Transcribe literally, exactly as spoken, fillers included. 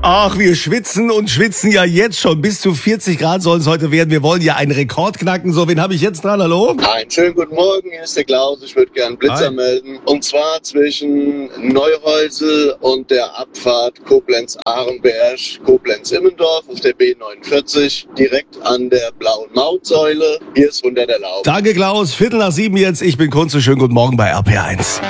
Ach, wir schwitzen und schwitzen ja jetzt schon. Bis zu vierzig Grad sollen es heute werden. Wir wollen ja einen Rekord knacken. So, wen habe ich jetzt dran? Hallo? Einen schönen guten Morgen, hier ist der Klaus. Ich würde gerne Blitzer Hi. melden. Und zwar zwischen Neuhäusel und der Abfahrt Koblenz-Ahrenberg, Koblenz-Immendorf auf der B neunundvierzig, direkt an der blauen Mautsäule. Hier ist Wunder der Laufe. Danke, Klaus. Viertel nach sieben jetzt. Ich bin Kunze. Schönen guten Morgen bei R P eins.